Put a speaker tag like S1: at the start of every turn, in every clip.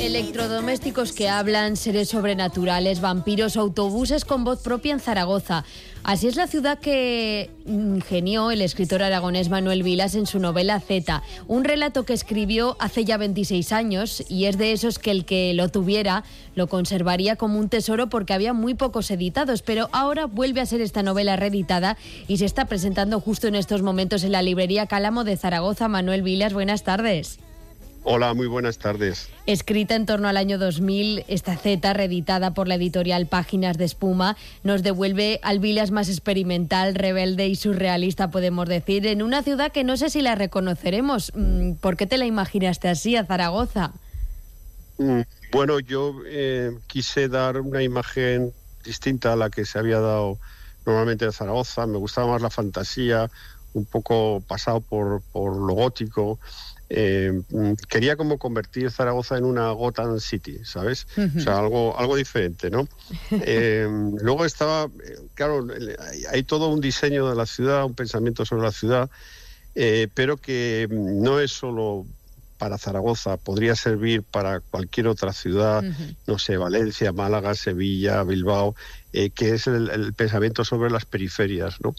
S1: Electrodomésticos que hablan, seres sobrenaturales, vampiros, autobuses con voz propia en Zaragoza. Así es la ciudad que ingenió el escritor aragonés Manuel Vilas en su novela Z, un relato que escribió hace ya 26 años y es de esos que el que lo tuviera lo conservaría como un tesoro porque había muy pocos editados, pero ahora vuelve a ser esta novela reeditada y se está presentando justo en estos momentos en la librería Cálamo de Zaragoza. Manuel Vilas, buenas tardes.
S2: Hola, muy buenas tardes.
S1: Escrita en torno al año 2000, esta Z, reeditada por la editorial Páginas de Espuma, nos devuelve al Vilas más experimental, rebelde y surrealista, podemos decir, en una ciudad que no sé si la reconoceremos. ¿Por qué te la imaginaste así, a Zaragoza?
S2: Bueno, yo quise dar una imagen distinta a la que se había dado normalmente de Zaragoza. Me gustaba más la fantasía, un poco pasado por lo gótico. Quería como convertir Zaragoza en una Gotham City, ¿sabes? O sea, algo diferente, ¿no? Luego estaba, claro, hay todo un diseño de la ciudad, un pensamiento sobre la ciudad, pero que no es solo para Zaragoza, podría servir para cualquier otra ciudad, no sé, Valencia, Málaga, Sevilla, Bilbao, que es el pensamiento sobre las periferias, ¿no?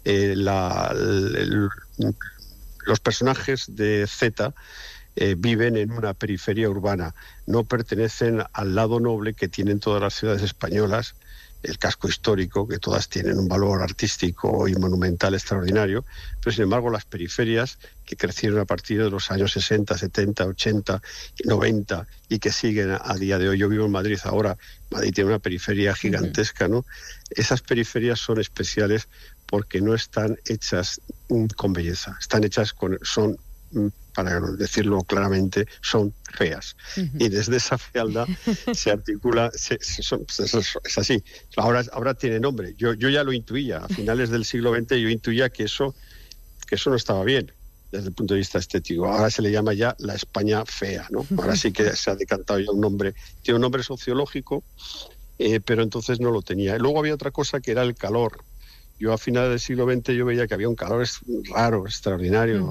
S2: Los personajes de Z viven en una periferia urbana, no pertenecen al lado noble que tienen todas las ciudades españolas, el casco histórico, que todas tienen un valor artístico y monumental extraordinario, pero sin embargo las periferias que crecieron a partir de los años 60, 70, 80, 90 y que siguen a día de hoy. Yo vivo en Madrid ahora, Madrid tiene una periferia gigantesca, ¿no? Esas periferias son especiales porque no están hechas con belleza, están hechas son, para decirlo claramente, son feas. Y desde esa fealdad se articula, es así. Ahora tiene nombre. Yo ya lo intuía, a finales del siglo XX yo intuía que eso no estaba bien desde el punto de vista estético. Ahora se le llama ya la España fea, ¿no? Ahora sí que se ha decantado ya un nombre, tiene un nombre sociológico, pero entonces no lo tenía. Luego había otra cosa que era el calor. Yo a finales del siglo XX yo veía que había un calor raro, extraordinario,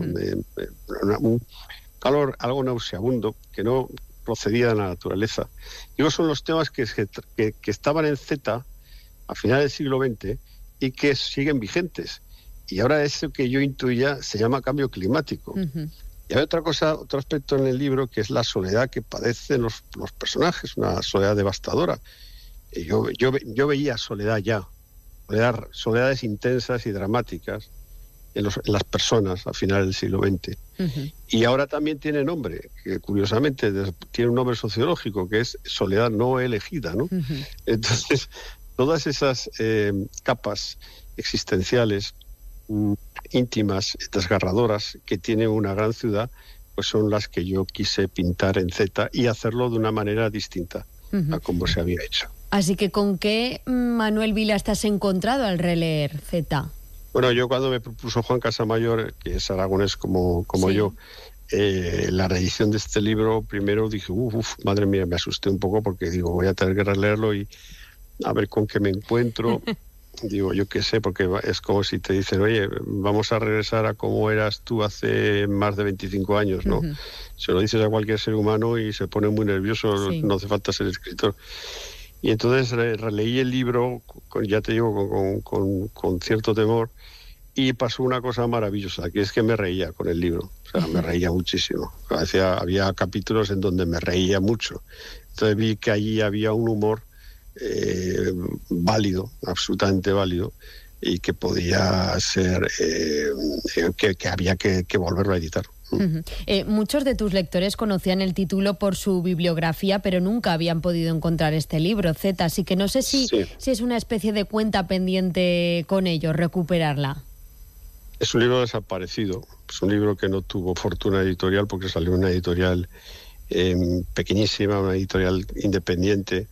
S2: un calor algo nauseabundo que no procedía de la naturaleza. Digo, son los temas que estaban en Z a finales del siglo XX y que siguen vigentes. Y ahora eso que yo intuía se llama cambio climático. Y hay otro aspecto en el libro que es la soledad que padecen los personajes, una soledad devastadora. Y yo veía soledad ya. Soledades intensas y dramáticas en las personas a finales del siglo XX. Y ahora también tiene nombre, que curiosamente tiene un nombre sociológico, que es soledad no elegida, ¿no? Entonces, todas esas capas existenciales, íntimas, desgarradoras, que tiene una gran ciudad, pues son las que yo quise pintar en Z y hacerlo de una manera distinta a como se había hecho.
S1: Así que, ¿con qué, Manuel Vilas, te has encontrado al releer Z?
S2: Bueno, yo cuando me propuso Juan Casamayor, que es aragonés como sí, yo, la reedición de este libro, primero dije, madre mía, me asusté un poco porque digo, voy a tener que releerlo y a ver con qué me encuentro. Digo, yo qué sé, porque es como si te dicen, oye, vamos a regresar a cómo eras tú hace más de 25 años, ¿no? Se lo dices a cualquier ser humano y se pone muy nervioso, sí. No hace falta ser escritor. Y entonces releí el libro, ya te digo, con cierto temor, y pasó una cosa maravillosa, que es que me reía con el libro. O sea, me reía muchísimo. Había capítulos en donde me reía mucho. Entonces vi que allí había un humor válido, absolutamente válido, y que podía ser, que había que volverlo a editar.
S1: Muchos de tus lectores conocían el título por su bibliografía, pero nunca habían podido encontrar este libro, Z, así que no sé si es una especie de cuenta pendiente con ellos, recuperarla.
S2: Es un libro desaparecido, es un libro que no tuvo fortuna editorial porque salió una editorial pequeñísima, una editorial independiente,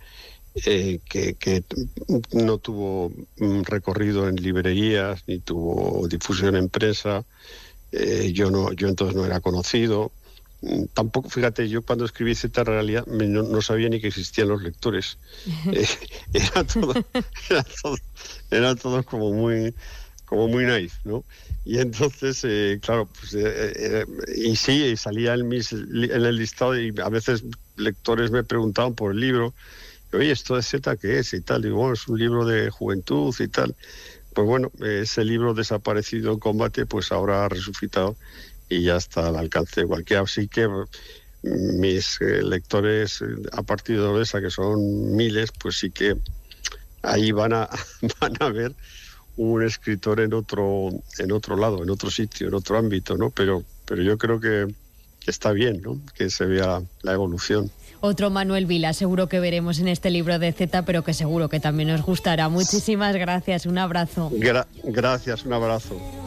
S2: que no tuvo recorrido en librerías, ni tuvo difusión en prensa. Yo entonces no era conocido. Tampoco, fíjate, yo cuando escribí Z realidad no sabía ni que existían los lectores. Era todo como muy como muy naif, ¿no? Y entonces, claro, pues, y sí, salía en el listado, y a veces lectores me preguntaban por el libro, oye, ¿esto de Z qué es? Y tal, y bueno, es un libro de juventud y tal. Pues bueno, ese libro desaparecido en combate, pues ahora ha resucitado y ya está al alcance de cualquiera. Así que mis lectores a partir de Odessa, que son miles, pues sí que ahí van a ver un escritor en otro lado, en otro sitio, en otro ámbito, ¿no? Pero yo creo que está bien, ¿no? Que se vea la evolución.
S1: Otro Manuel Vila, seguro que veremos en este libro de Z, pero que seguro que también nos gustará. Muchísimas gracias, un abrazo.
S2: Gracias, un abrazo.